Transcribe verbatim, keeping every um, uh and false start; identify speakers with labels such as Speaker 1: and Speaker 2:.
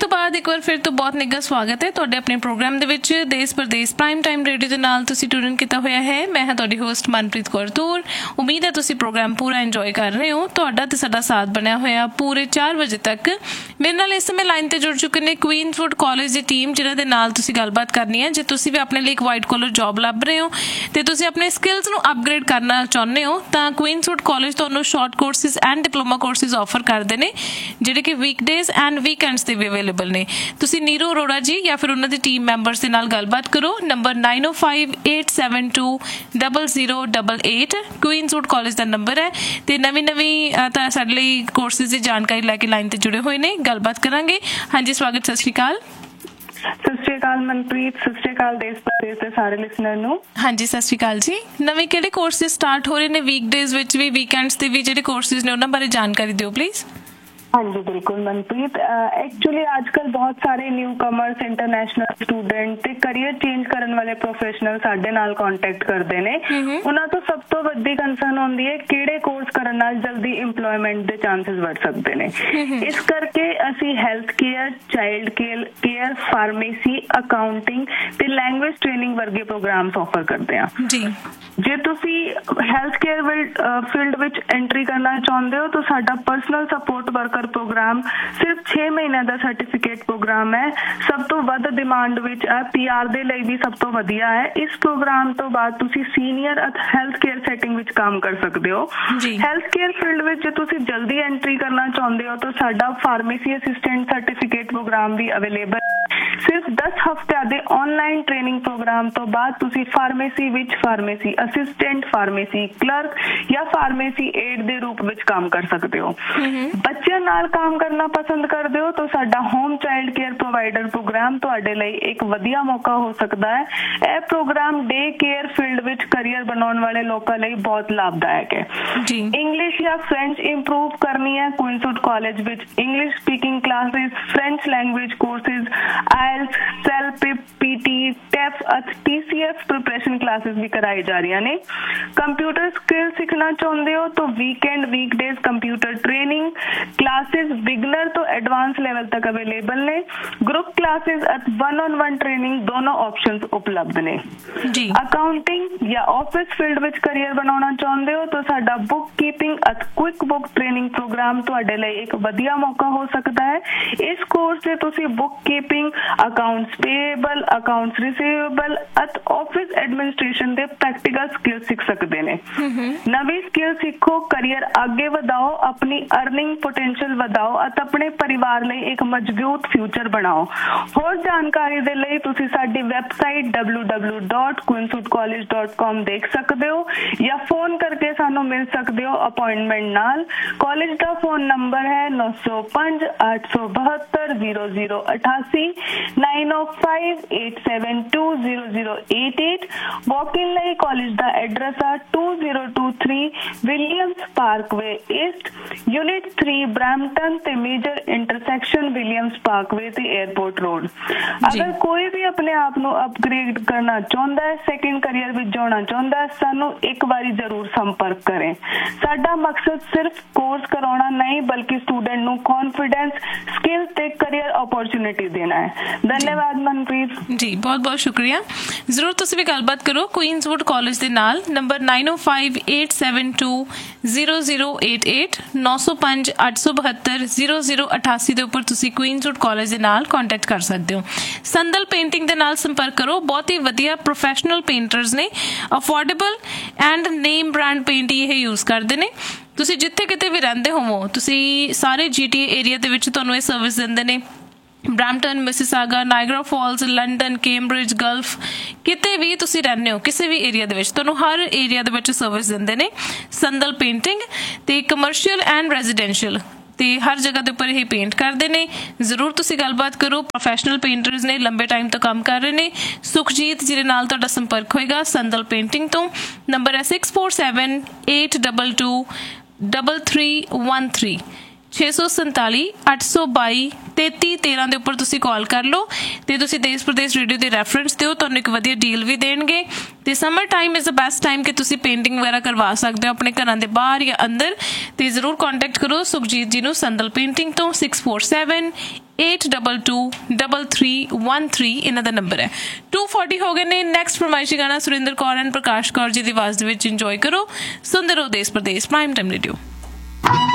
Speaker 1: ਤੋਂ ਬਾਅਦ ਇੱਕ ਵਾਰ ਫਿਰ ਤੋਂ ਬਹੁਤ ਨਿੱਘਾ ਸਵਾਗਤ ਹੈ ਤੁਹਾਡੇ ਆਪਣੇ ਪ੍ਰੋਗਰਾਮ ਦੇ ਵਿੱਚ ਦੇਸ਼ ਪ੍ਰਦੇਸ਼ ਪ੍ਰਾਈਮ ਟਾਈਮ ਰੇਡੀਓ ਦੇ ਨਾਲ ਤੁਸੀਂ ਟਿਊਨ ਕੀਤਾ ਹੋਇਆ ਹੈ। ਮੈਂ ਹਾਂ ਤੁਹਾਡੀ ਹੋਸਟ ਮਨਪ੍ਰੀਤ ਕੌਰ ਤੂਰ। ਉਮੀਦ ਹੈ ਤੁਸੀਂ ਪ੍ਰੋਗਰਾਮ ਪੂਰਾ ਇੰਜੋਏ ਕਰ ਰਹੇ ਹੋ। ਤੁਹਾਡਾ ਤੇ ਸਾਡਾ ਸਾਥ ਬਣਿਆ ਹੋਇਆ ਪੂਰੇ ਚਾਰ ਵਜੇ ਤੱਕ। ਮੇਰੇ ਨਾਲ ਇਸ ਸਮੇਂ ਲਾਈਨ ਤੇ ਜੁੜ ਚੁੱਕੇ ਨੇ ਕੁਈਨਸਵੁੱਡ ਕਾਲਜ ਦੀ ਟੀਮ, ਜਿਨ੍ਹਾਂ ਦੇ ਨਾਲ ਤੁਸੀਂ ਗੱਲਬਾਤ ਕਰਨੀ ਹੈ। ਜੇ ਤੁਸੀਂ ਵੀ ਆਪਣੇ ਲਈ ਇੱਕ ਵਾਈਟ ਕਾਲਰ ਜੌਬ ਲੱਭ ਰਹੇ ਹੋ ਤੇ ਤੁਸੀਂ ਆਪਣੇ ਸਕਿੱਲਸ ਨੂੰ ਅਪਗ੍ਰੇਡ ਕਰਨਾ ਚਾਹੁੰਦੇ ਹੋ ਤਾਂ ਕੁਈਨਸਵੁੱਡ ਕਾਲਜ ਤੁਹਾਨੂੰ short courses and diploma courses offer ਕਰਦੇ ਨੇ, ਜਿਹੜੇ ਕਿ ਵੀਕਡੇਜ਼ ਐਂਡ ਵੀਕਐਂਡਸ ਤੇ ਵੀ ਅਵੇਲੇਬਲ ਨੇ। ਤੁਸੀਂ ਨੀਰੂ ਅਰੋੜਾ ਜੀ ਜਾਂ ਫਿਰ ਉਹਨਾਂ ਦੇ ਟੀਮ ਮੈਂਬਰਸ ਦੇ ਨਾਲ ਗੱਲਬਾਤ ਕਰੋ। Number nine O five eight seven to double zero double eight ਕੁਈਨਸਵੁੱਡ college the number ਹੈ। ਤੇ ਨਵੀਂ ਨਵੀਂ ਤਾਂ ਸਾਡੇ ਲਈ ਕੋਰਸਿਸ ਦੀ ਜਾਣਕਾਰੀ ਲੈ ਕੇ ਲਾਈਨ ਤੇ ਜੁੜੇ ਹੋਏ ਨੇ, ਗੱਲਬਾਤ ਕਰਾਂਗੇ। ਹਾਂਜੀ, ਸਵਾਗਤ, ਸਤਿ ਸ਼੍ਰੀ ਅਕਾਲ।
Speaker 2: ਸਤਿ ਸ਼੍ਰੀ ਅਕਾਲ ਮਨਪ੍ਰੀਤ, ਸਤਿ ਸ਼੍ਰੀ ਅਕਾਲ ਦੇਸ਼ ਪ੍ਰਦੇਸ਼ ਦੇ ਸਾਰੇ ਲਿਸਨਰ ਨੂੰ।
Speaker 1: ਹਾਂਜੀ, ਸਤਿ ਸ਼੍ਰੀ ਅਕਾਲ ਜੀ। ਨਵੇਂ ਕਿਹੜੇ ਕੋਰਸਿਸ ਸਟਾਰਟ ਹੋ ਰਹੇ ਨੇ ਵੀਕਡੇਜ਼ ਵਿੱਚ ਵੀ ਵੀਕਐਂਡਸ ਤੇ ਵੀ? ਜਿਹੜੇ ਕੋਰਸਿਸ ਨੇ ਉਹਨਾਂ ਬਾਰੇ ਜਾਣਕਾਰੀ ਦਿਓ ਪਲੀਜ਼।
Speaker 2: ਹਾਂਜੀ ਬਿਲਕੁਲ ਮਨਪ੍ਰੀਤ, ਐਕਚੁਅਲੀ ਅੱਜ ਕੱਲ੍ਹ ਬਹੁਤ ਸਾਰੇ ਨਿਊ ਕਮਰਸ, ਇੰਟਰਨੈਸ਼ਨਲ ਸਟੂਡੈਂਟ ਤੇ ਕਰੀਅਰ ਚੇਂਜ ਕਰਨ ਵਾਲੇ ਪ੍ਰੋਫੈਸ਼ਨਲ ਸਾਡੇ ਨਾਲ ਕੰਟੈਕਟ ਕਰਦੇ ਨੇ। ਉਹਨਾਂ ਤੋਂ ਸਭ ਤੋਂ ਵੱਡੀ ਕੰਸਰਨ ਹੁੰਦੀ ਹੈ ਕਿਹੜੇ ਕੋਰਸ ਕਰਨ ਨਾਲ ਜਲਦੀ ਇੰਪਲੋਇਮੈਂਟ ਦੇ ਚਾਂਸਸ ਵੱਧ ਸਕਦੇ ਨੇ। ਇਸ ਕਰਕੇ ਅਸੀਂ health care, child care, pharmacy, accounting ਤੇ ਲੈਂਗੁਏਜ ਟ੍ਰੇਨਿੰਗ ਵਰਗੇ ਪ੍ਰੋਗਰਾਮਸ ਆਫਰ ਕਰਦੇ ਹਾਂ। ਜੀ ਜੇ ਤੁਸੀਂ ਹੈਲਥ ਕੇਅਰ ਫੀਲਡ ਵਿੱਚ ਐਂਟਰੀ ਕਰਨਾ ਚਾਹੁੰਦੇ ਹੋ ਤਾਂ ਸਾਡਾ ਪਰਸਨਲ ਸਪੋਰਟ ਵਰਕਰ ਪ੍ਰੋਗਰਾਮ ਸਿਰਫ ਛੇ ਮਹੀਨਿਆਂ ਦਾ ਸਰਟੀਫਿਕੇਟ ਪ੍ਰੋਗਰਾਮ ਹੈ। ਸਭ ਤੋਂ ਵੱਧ ਡਿਮਾਂਡ ਵਿੱਚ ਹੈ, ਪੀ ਆਰ ਦੇ ਲਈ ਵੀ ਸਭ ਤੋਂ ਵਧੀਆ ਹੈ। ਇਸ ਪ੍ਰੋਗਰਾਮ ਤੋਂ ਬਾਅਦ ਤੁਸੀਂ ਸੀਨੀਅਰ ਹੈਲਥ ਕੇਅਰ ਸੈਟਿੰਗ ਵਿੱਚ ਕੰਮ ਕਰ ਸਕਦੇ ਹੋ। ਹੈਲਥ ਕੇਅਰ ਫੀਲਡ ਵਿੱਚ ਜੇ ਤੁਸੀਂ ਜਲਦੀ ਐਂਟਰੀ ਕਰਨਾ ਚਾਹੁੰਦੇ ਹੋ ਤਾਂ ਸਾਡਾ ਫਾਰਮੇਸੀ ਅਸਿਸਟੈਂਟ ਸਰਟੀਫਿਕੇਟ ਪ੍ਰੋਗਰਾਮ ਵੀ ਅਵੇਲੇਬਲ। ਸਿਰਫ ਦਸ ਹਫ਼ਤਿਆਂ ਦੇ ਆਨਲਾਈਨ ਟ੍ਰੇਨਿੰਗ ਪ੍ਰੋਗਰਾਮ ਤੋਂ ਬਾਅਦ ਤੁਸੀਂ ਫਾਰਮੇਸੀ ਵਿੱਚ ਫਾਰਮੇਸੀ ਅਸਿਸਟੈਂਟ, ਫਾਰਮੇਸੀ ਕਲਰਕ ਜਾਂ ਫਾਰਮੇਸੀ ਏਡ ਦੇ ਰੂਪ ਵਿੱਚ ਕੰਮ ਕਰ ਸਕਦੇ ਹੋ। ਬੱਚਿਆਂ ਨਾਲ ਕੰਮ ਕਰਨਾ ਪਸੰਦ ਕਰਦੇ ਹੋ ਤਾਂ ਸਾਡਾ home child care provider programme ਤੁਹਾਡੇ ਲਈ ਇੱਕ ਵਧੀਆ ਮੌਕਾ ਹੋ ਸਕਦਾ ਹੈ। ਇਹ ਪ੍ਰੋਗਰਾਮ ਡੇ ਕੇਅਰ ਫੀਲਡ ਵਿੱਚ ਕਰੀਅਰ ਬਣਾਉਣ ਵਾਲੇ ਲੋਕਾਂ ਲਈ ਬਹੁਤ ਲਾਭਦਾਇਕ ਹੈ। ਇੰਗਲਿਸ਼ ਜਾਂ ਫ੍ਰੈਂਚ ਇੰਪਰੂਵ ਕਰਨੀ ਹੈ, ਕੁਈਨਸਵੁੱਡ ਕਾਲਜ ਵਿੱਚ English speaking classes, French language courses, IELTS, ਸੈਲਪਿਪ, PT, ਟੈਫ ਅਤੇ T C F preparation classes ਵੀ ਕਰਾਈ ਜਾ ਰਹੀਆਂ ਨੇ। ਕੰਪਿਊਟਰ ਸਕਿੱਲ ਸਿੱਖਣਾ ਚਾਹੁੰਦੇ ਹੋ ਤਾਂ weekend, weekdays computer training classes beginner ਤੋਂ ਐਡਵਾਂਸ ਲੈਵਲ ਤੱਕ ਅਵੇਲੇਬਲ ਨੇ। ਗਰੁੱਪ ਕਲਾਸਿਸ ਅਤੇ ਵਨ ਔਨ ਵਨ ਟ੍ਰੇਨਿੰਗ ਦੋਨੋਂ ਆਪਸ਼ਨਸ ਉਪਲਬਧ ਨੇ। ਅਕਾਊਂਟਿੰਗ ਜਾਂ ਆਫਿਸ ਫੀਲਡ ਵਿੱਚ ਕਰੀਅਰ ਬਣਾਉਣਾ ਚਾਹੁੰਦੇ ਹੋ ਤਾਂ ਸਾਡਾ ਬੁੱਕ ਕੀਪਿੰਗ ਅਤੇ ਕੁਇਕ ਬੁੱਕ ਟ੍ਰੇਨਿੰਗ ਪ੍ਰੋਗਰਾਮ ਤੁਹਾਡੇ ਲਈ ਇੱਕ ਵਧੀਆ ਮੌਕਾ ਹੋ ਸਕਦਾ ਹੈ। ਇਸ ਕੋਰਸ ਤੇ ਤੁਸੀਂ book keeping, accounts ਪੇਏਬਲ, accounts receivable ਅਤੇ ਆਫਿਸ ਐਡਮਿਨਿਸਟ੍ਰੇਸ਼ਨ ਦੇ ਪ੍ਰੈਕਟੀਕਲ ਸਕਿੱਲ ਸਿੱਖ ਸਕਦੇ ਨੇ। ਨਵੀਂ ਸਕਿੱਲ ਸਿੱਖੋ, ਕਰੀਅਰ ਅੱਗੇ ਵਧਾਓ, ਆਪਣੀ ਅਰਨਿੰਗ ਪੋਟੈਂਸ਼ੀਅਲ ਵਧਾਓ ਅਤੇ ਆਪਣੇ ਪਰਿਵਾਰ ਲਈ ਇੱਕ ਮਜ਼ਬੂਤ ਫਿਊਚਰ ਬਣਾਓ। ਹੋਰ ਜਾਣਕਾਰੀ ਦੇ ਲਈ ਤੁਸੀਂ ਸਾਡੀ website W W W dot ਕੁਈਨਸਵੁੱਡ college dot com ਦੇਖ ਸਕਦੇ ਹੋ ਜਾਂ ਫੋਨ ਕਰਕੇ ਸਾਨੂੰ ਮਿਲ ਸਕਦੇ ਹੋ ਅਪਾਇੰਟਮੈਂਟ ਨਾਲ। ਕਾਲਜ ਦਾ ਫੋਨ ਨੰਬਰ ਹੈ ਨੌ ਸੌ ਪੰਜ ਅੱਠ ਸੌ ਬਹੱਤਰ ਜ਼ੀਰੋ ਜ਼ੀਰੋ ਅਠਾਸੀ, ਨਾਈਨ ਓ five eight seven two zero zero eight eight. Walk-in ਲਈ ਕਾਲਜ ਦਾ ਐਡਰੈਸ ਹੈ two zero two three Williams Parkway East, unit three Brampton ਤੇ ਮੇਜਰ ਇੰਟਰਸੈਕਸ਼ਨ ਵਿਲੀਅਮਸ ਪਾਰਕਵੇ ਤੇ 에ਅਰਪੋਰਟ ਰੋਡ। ਅਗਰ ਕੋਈ ਵੀ ਆਪਣੇ ਆਪ ਨੂੰ ਅਪਗ੍ਰੇਡ ਕਰਨਾ ਚਾਹੁੰਦਾ ਹੈ, ਸੈਕਿੰਡ ਕਰੀਅਰ ਵਿੱਚ ਜਾਣਾ ਚਾਹੁੰਦਾ ਹੈ, ਸਾਨੂੰ ਇੱਕ ਵਾਰੀ ਜ਼ਰੂਰ ਸੰਪਰਕ ਕਰੇ। ਸਾਡਾ ਮਕਸਦ ਸਿਰਫ ਕੋਰਸ ਕਰਾਉਣਾ ਨਹੀਂ ਬਲਕਿ ਸਟੂਡੈਂਟ ਨੂੰ ਕੌਨਫੀਡੈਂਸ, ਸਕਿੱਲ ਤੇ ਕਰੀਅਰ ਓਪਰਚੁਨਿਟੀ ਦੇਣਾ ਹੈ। ਧੰਨਵਾਦ ਮਨਪ੍ਰੀਤ
Speaker 1: ਜੀ, ਬਹੁਤ ਬਹੁਤ ਸ਼ੁਕਰੀਆ। ਜ਼ਰੂਰ ਤੁਸੀਂ ਵੀ ਗੱਲਬਾਤ ਕਰੋ ਕੁਈਨਸਵੁੱਡ ਕਾਲਜ ਦੇ ਨਾਲ। ਨੰਬਰ ਨਾਈਨ ਓ five eight seven two zero zero eight eight, ਨੌ ਸੌ ਪੰਜ ਅੱਠ ਸੌ ਬਹੱਤਰ ਜ਼ੀਰੋ ਜ਼ੀਰੋ ਅਠਾਸੀ ਦੇ ਉੱਪਰ ਤੁਸੀਂ ਕੁਈਨਸਵੁੱਡ ਕਾਲਜ ਦੇ ਨਾਲ ਕੰਟੈਕਟ ਕਰ ਸਕਦੇ ਹੋ। ਸੰਦਲ ਪੇਂਟਿੰਗ ਦੇ ਨਾਲ ਸੰਪਰਕ ਕਰੋ। ਬਹੁਤ ਹੀ ਵਧੀਆ ਪ੍ਰੋਫੈਸ਼ਨਲ ਪੇਂਟਰਸ ਨੇ, affordable and name brand paint ਇਹ ਯੂਜ਼ ਕਰਦੇ ਨੇ। ਤੁਸੀਂ ਜਿੱਥੇ ਕਿਤੇ ਵੀ ਰਹਿੰਦੇ ਹੋਵੋ, ਤੁਸੀਂ ਸਾਰੇ ਜੀ ਟੀ ਏ ਏਰੀਆ ਦੇ ਵਿੱਚ ਤੁਹਾਨੂੰ ਇਹ ਸਰਵਿਸ ਦਿੰਦੇ ਨੇ। Brampton, Mississauga, Niagara false, London, Cambridge, Gulf, ਕਿਤੇ ਵੀ ਤੁਸੀਂ ਰਹਿੰਦੇ ਹੋ, ਕਿਸੇ ਵੀ ਏਰੀਆ ਦੇ ਵਿੱਚ ਤੁਹਾਨੂੰ ਹਰ ਏਰੀਆ ਦੇ ਵਿੱਚ ਸਰਵਿਸ ਦਿੰਦੇ ਨੇ ਸੰਦਲ ਪੇਂਟਿੰਗ। ਤੇ ਕਮਰਸ਼ੀਅਲ ਐਂਡ ਰੈਜ਼ੀਡੈਂਸ਼ੀਅਲ ਤੇ ਹਰ ਜਗ੍ਹਾ ਦੇ ਉੱਪਰ ਇਹ ਪੇਂਟ ਕਰਦੇ ਨੇ। ਜ਼ਰੂਰ ਤੁਸੀਂ ਗੱਲਬਾਤ ਕਰੋ। ਪ੍ਰੋਫੈਸ਼ਨਲ ਪੇਂਟਰਸ ਨੇ, ਲੰਬੇ ਟਾਈਮ ਤੋਂ ਕੰਮ ਕਰ ਰਹੇ ਨੇ। ਸੁਖਜੀਤ ਜਿਹਦੇ ਨਾਲ ਤੁਹਾਡਾ ਸੰਪਰਕ ਹੋਏਗਾ ਸੰਦਲ ਪੇਂਟਿੰਗ ਤੋਂ। ਨੰਬਰ ਹੈ six four seven eight double two double three one three, ਛੇ ਸੌ ਸੰਤਾਲੀ ਅੱਠ ਸੌ ਬਾਈ ਤੇਤੀ ਤੇਰਾਂ ਦੇ ਉੱਪਰ ਤੁਸੀਂ ਕਾਲ ਕਰ ਲਓ ਤੇ ਤੁਸੀਂ ਦੇਸ਼ ਪ੍ਰਦੇਸ਼ ਰੇਡੀਓ ਦੇ ਰੈਫਰੈਂਸ ਦਿਓ, ਤੁਹਾਨੂੰ ਇੱਕ ਵਧੀਆ ਡੀਲ ਵੀ ਦੇਣਗੇ। ਤੇ summer time is the best time ਕਿ ਤੁਸੀਂ ਪੇਂਟਿੰਗ ਵਗੈਰਾ ਕਰਵਾ ਸਕਦੇ ਹੋ ਆਪਣੇ ਘਰਾਂ ਦੇ ਬਾਹਰ ਜਾਂ ਅੰਦਰ। ਤੇ ਜ਼ਰੂਰ ਕੰਟੈਕਟ ਕਰੋ ਸੁਖਜੀਤ ਜੀ ਨੂੰ ਸੰਦਲ ਪੇਂਟਿੰਗ ਤੋਂ six four seven eight double two double three one three इन्हां दा नंबर है। टू फोर्टी हो गए ने। नैक्सट फरमाइशी गाना सुरिंदर कौर एंड प्रकाश कौर जी की आवाज़ दे विच इंजॉय करो। सुनदे रहो देश प्रदेश प्राइम टाइम रेडियो।